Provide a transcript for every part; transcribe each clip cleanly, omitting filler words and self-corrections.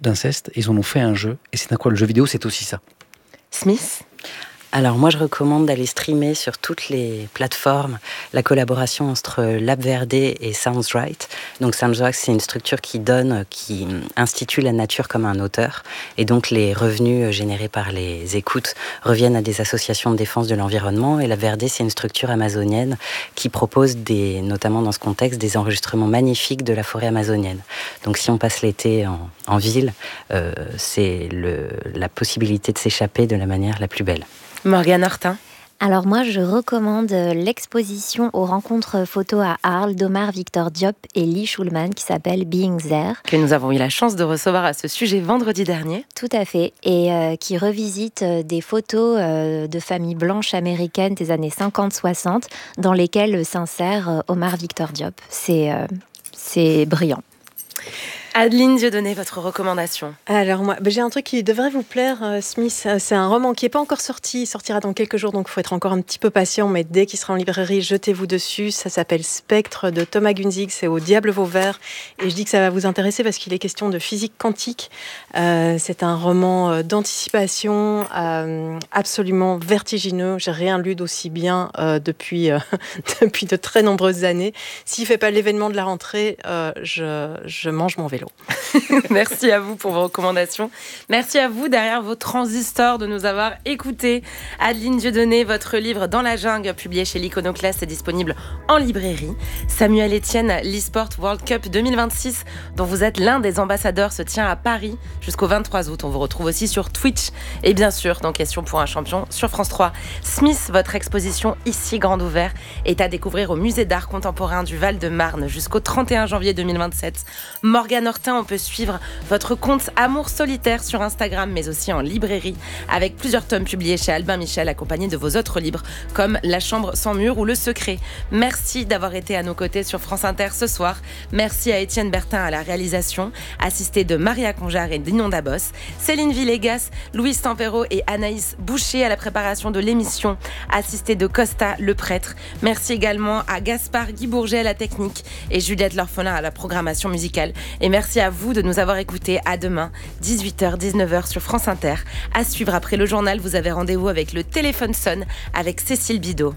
d'inceste, et ils en ont fait un jeu. Et c'est un quoi, le jeu vidéo, c'est aussi ça. Smith ? Alors moi, je recommande d'aller streamer sur toutes les plateformes la collaboration entre Labverde et Soundsright. Donc Soundsright, c'est une structure qui institue la nature comme un auteur. Et donc les revenus générés par les écoutes reviennent à des associations de défense de l'environnement. Et Labverde, c'est une structure amazonienne qui propose notamment dans ce contexte, des enregistrements magnifiques de la forêt amazonienne. Donc si on passe l'été en ville, c'est la possibilité de s'échapper de la manière la plus belle. Morgane Hortin. Alors moi, je recommande l'exposition aux rencontres photos à Arles d'Omar Victor Diop et Lee Schulman qui s'appelle Being There. Que nous avons eu la chance de recevoir à ce sujet vendredi dernier. Tout à fait. Et qui revisite des photos de familles blanches américaines des années 50-60 dans lesquelles s'insère Omar Victor Diop. C'est brillant. Adeline Dieudonné, votre recommandation? Alors moi, j'ai un truc qui devrait vous plaire, Smith. C'est un roman qui n'est pas encore sorti. Il sortira dans quelques jours, donc il faut être encore un petit peu patient. Mais dès qu'il sera en librairie, jetez-vous dessus. Ça s'appelle Spectre de Thomas Gunzig. C'est au Diable Vauvert. Et je dis que ça va vous intéresser parce qu'il est question de physique quantique. C'est un roman d'anticipation absolument vertigineux. J'ai rien lu d'aussi bien depuis de très nombreuses années. S'il ne fait pas l'événement de la rentrée, je mange mon vélo. Merci à vous pour vos recommandations. Merci à vous derrière vos transistors de nous avoir écoutés. Adeline Dieudonné, votre livre Dans la jungle, publié chez l'Iconoclaste, est disponible en librairie. Samuel Etienne, l'eSport World Cup 2026, dont vous êtes l'un des ambassadeurs, se tient à Paris jusqu'au 23 août. On vous retrouve aussi sur Twitch et bien sûr dans Question pour un champion sur France 3. Smith, votre exposition Ici Grande Ouvert est à découvrir au Musée d'art contemporain du Val-de-Marne jusqu'au 31 janvier 2027. Morgane Hortin, on peut suivre votre compte Amour Solitaire sur Instagram, mais aussi en librairie, avec plusieurs tomes publiés chez Albin Michel, accompagnés de vos autres livres, comme La Chambre sans mur ou Le Secret. Merci d'avoir été à nos côtés sur France Inter ce soir. Merci à Étienne Bertin à la réalisation, assisté de Maria Conjar et Dinon Dabos, Céline Villegas, Louise Tempero et Anaïs Boucher à la préparation de l'émission, assisté de Costa le prêtre. Merci également à Gaspard Guy Bourget à la technique et Juliette L'Orphelin à la programmation musicale. Et merci à vous de nous avoir écoutés. À demain, 18h, 19h sur France Inter. À suivre après le journal, vous avez rendez-vous avec le téléphone sonne avec Cécile Bidot.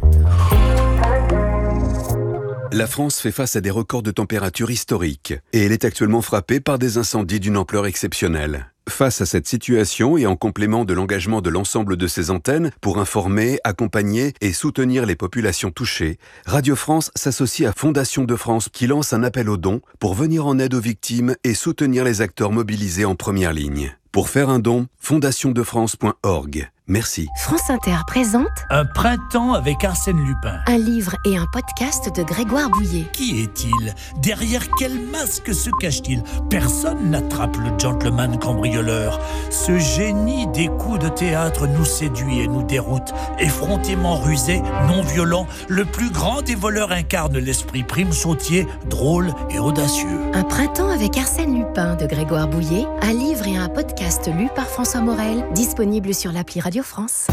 La France fait face à des records de température historiques et elle est actuellement frappée par des incendies d'une ampleur exceptionnelle. Face à cette situation et en complément de l'engagement de l'ensemble de ses antennes pour informer, accompagner et soutenir les populations touchées, Radio France s'associe à Fondation de France qui lance un appel aux dons pour venir en aide aux victimes et soutenir les acteurs mobilisés en première ligne. Pour faire un don, fondationdefrance.org. Merci. France Inter présente Un printemps avec Arsène Lupin. un livre et un podcast de Grégoire Bouillet. Qui est-il? Derrière quel masque se cache-t-il? Personne n'attrape le gentleman cambrioleur. Ce génie des coups de théâtre nous séduit et nous déroute. Effrontément rusé, non violent, le plus grand des voleurs incarne l'esprit prime-sautier, drôle et audacieux. Un printemps avec Arsène Lupin de Grégoire Bouillet, un livre et un podcast lu par François Morel, disponible sur l'appli Radio France.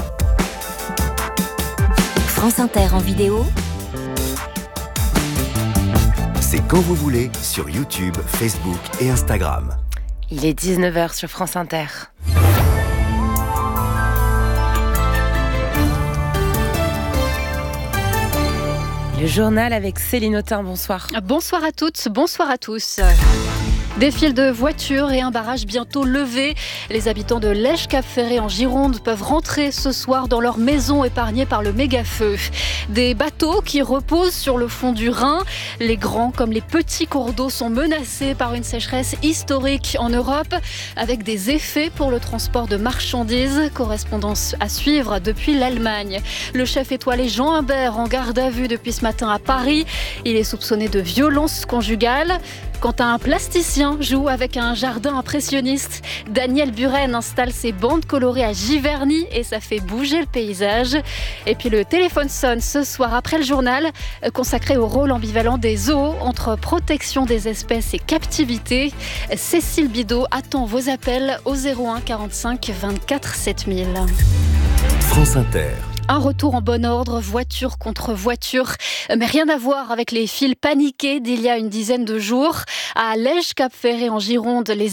France Inter en vidéo. C'est quand vous voulez sur YouTube, Facebook et Instagram. Il est 19h sur France Inter. Le journal avec Céline Autain, bonsoir. Bonsoir à toutes, bonsoir à tous. Des files de voitures et un barrage bientôt levé. Les habitants de Lège-Cap-Ferré en Gironde peuvent rentrer ce soir dans leur maison épargnée par le méga-feu. Des bateaux qui reposent sur le fond du Rhin. Les grands comme les petits cours d'eau sont menacés par une sécheresse historique en Europe, avec des effets pour le transport de marchandises. Correspondance à suivre depuis l'Allemagne. Le chef étoilé Jean Humbert en garde à vue depuis ce matin à Paris. Il est soupçonné de violence conjugale. Quand un plasticien joue avec un jardin impressionniste, Daniel Buren installe ses bandes colorées à Giverny et ça fait bouger le paysage. Et puis le téléphone sonne ce soir après le journal, consacré au rôle ambivalent des zoos entre protection des espèces et captivité. Cécile Bidot attend vos appels au 01 45 24 7000. France Inter. Un retour en bon ordre, voiture contre voiture, mais rien à voir avec les files paniquées d'il y a une dizaine de jours. À Lège-Cap-Ferré en Gironde, les